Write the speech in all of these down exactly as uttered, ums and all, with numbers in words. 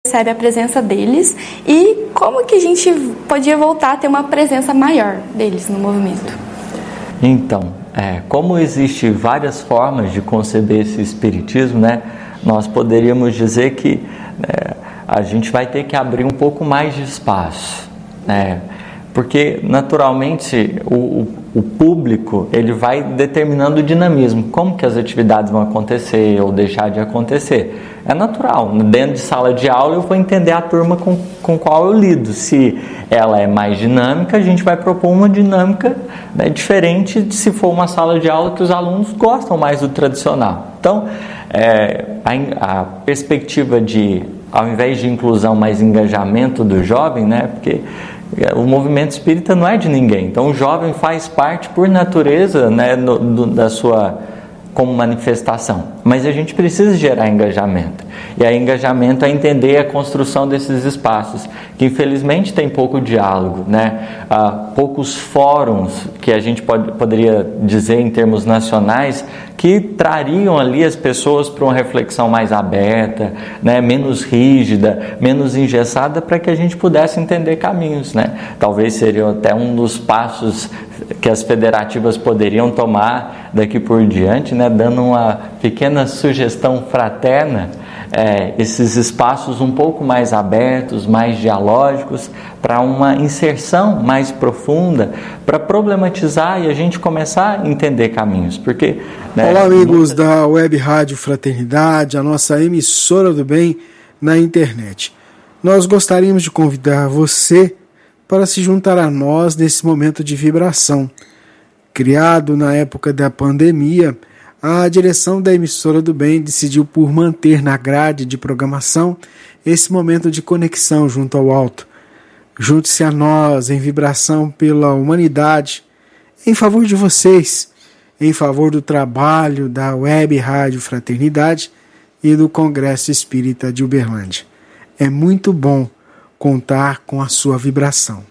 percebe a presença deles e como que a gente podia voltar a ter uma presença maior deles no movimento. Então, é, como existem várias formas de conceber esse espiritismo, né, nós poderíamos dizer que é, a gente vai ter que abrir um pouco mais de espaço, né, porque naturalmente o, o, o público ele vai determinando o dinamismo, como que as atividades vão acontecer ou deixar de acontecer. É natural, dentro de sala de aula eu vou entender a turma com, com qual eu lido. Se ela é mais dinâmica, a gente vai propor uma dinâmica, né, diferente de se for uma sala de aula que os alunos gostam mais do tradicional. Então, é, a, a perspectiva de, ao invés de inclusão, mais engajamento do jovem, né, porque o movimento espírita não é de ninguém, então o jovem faz parte por natureza, né, no, do, da sua como manifestação, mas a gente precisa gerar engajamento, e aí engajamento é entender a construção desses espaços, que infelizmente tem pouco diálogo, né? Ah, poucos fóruns, que a gente pode, poderia dizer em termos nacionais, que trariam ali as pessoas para uma reflexão mais aberta, né? Menos rígida, menos engessada, para que a gente pudesse entender caminhos, né? Talvez seria até um dos passos que as federativas poderiam tomar daqui por diante, né? Dando uma pequena sugestão fraterna, é, esses espaços um pouco mais abertos, mais dialógicos, para uma inserção mais profunda, para problematizar e a gente começar a entender caminhos, porque... Né, olá, amigos muita... da Web Rádio Fraternidade, a nossa emissora do bem na internet. Nós gostaríamos de convidar você para se juntar a nós nesse momento de vibração. Criado na época da pandemia, a direção da emissora do bem decidiu por manter na grade de programação esse momento de conexão junto ao alto. Junte-se a nós em vibração pela humanidade, em favor de vocês, em favor do trabalho da Web Rádio Fraternidade e do Congresso Espírita de Uberlândia. É muito bom contar com a sua vibração.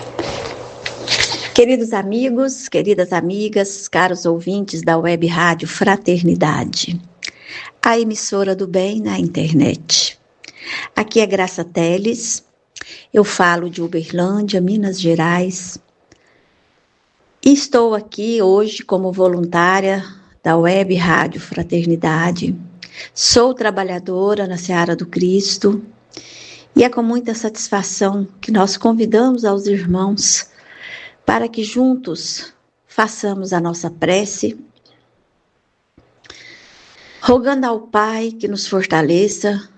Queridos amigos, queridas amigas, caros ouvintes da Web Rádio Fraternidade, a emissora do bem na internet. Aqui é Graça Teles, eu falo de Uberlândia, Minas Gerais, e estou aqui hoje como voluntária da Web Rádio Fraternidade. Sou trabalhadora na Seara do Cristo e é com muita satisfação que nós convidamos aos irmãos para que juntos façamos a nossa prece, rogando ao Pai que nos fortaleça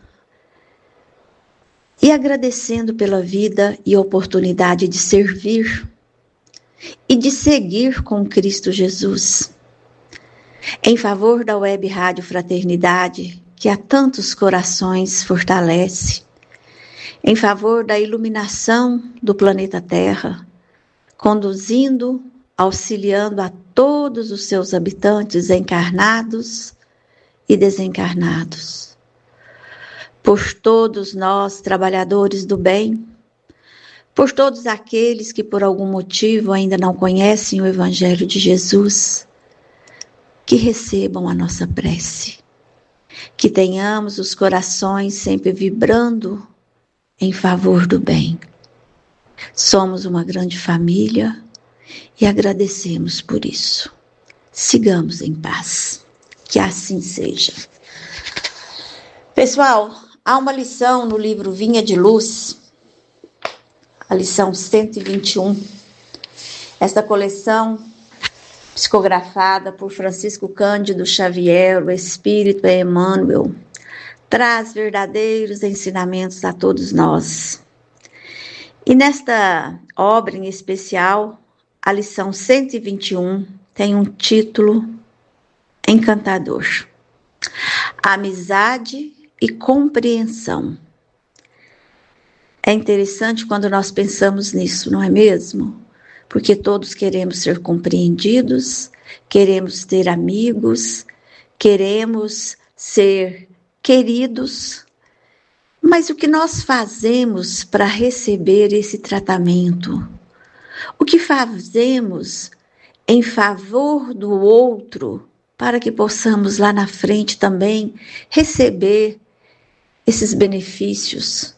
e agradecendo pela vida e oportunidade de servir e de seguir com Cristo Jesus. Em favor da Web Rádio Fraternidade, que a tantos corações fortalece, em favor da iluminação do planeta Terra, conduzindo, auxiliando a todos os seus habitantes encarnados e desencarnados. Por todos nós, trabalhadores do bem, por todos aqueles que por algum motivo ainda não conhecem o Evangelho de Jesus, que recebam a nossa prece, que tenhamos os corações sempre vibrando em favor do bem. Somos uma grande família e agradecemos por isso. Sigamos em paz. Que assim seja. Pessoal, há uma lição no livro Vinha de Luz, a lição cento e vinte e um. Esta coleção, psicografada por Francisco Cândido Xavier, o Espírito Emmanuel, traz verdadeiros ensinamentos a todos nós. E nesta obra em especial, a lição cento e vinte e um tem um título encantador: Amizade e compreensão. É interessante quando nós pensamos nisso, não é mesmo? Porque todos queremos ser compreendidos, queremos ter amigos, queremos ser queridos. Mas o que nós fazemos para receber esse tratamento? O que fazemos em favor do outro para que possamos lá na frente também receber esses benefícios